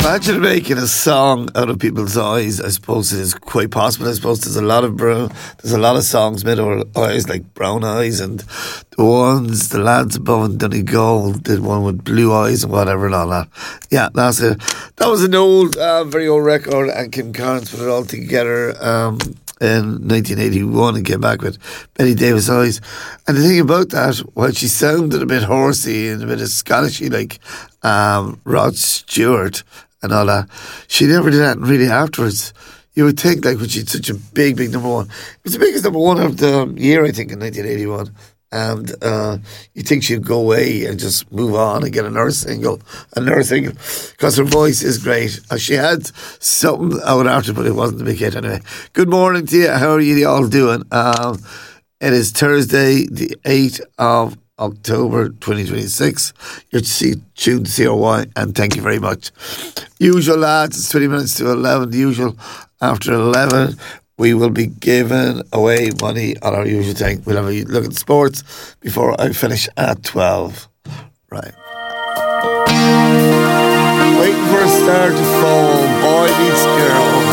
Imagine making a song out of people's eyes. I suppose it is quite possible. I suppose there's a lot of songs made out of eyes, like Brown Eyes, and the lads above in Donegal did one with Blue Eyes and whatever and all that. Yeah, that's it. That was an old, very old record, and Kim Carnes put it all together in 1981 and came back with Betty Davis Eyes. And the thing about that, while she sounded a bit horsey and a bit of Scottishy like Rod Stewart and all that, she never did that really afterwards. You would think, like, when she's such a big number one. It was the biggest number one of the year, I think, in 1981. And you think she'd go away and just move on and get another single, because her voice is great. She had something out after, but it wasn't a big hit anyway. Good morning to you. How are you all doing? It is Thursday, the 8th of October 2026. You're tuned to CRY, and thank you very much. Usual, lads, it's 20 minutes to 11. The usual, after 11, we will be giving away money on our usual thing. We'll have a look at sports before I finish at 12. Right. Waiting for a star to fall. Boy meets girl.